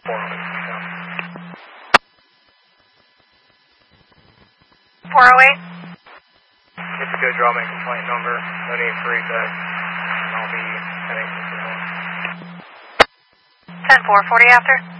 408. It's a good draw, main complaint number. No need for reset. I'll be heading to 10-4, 40 after.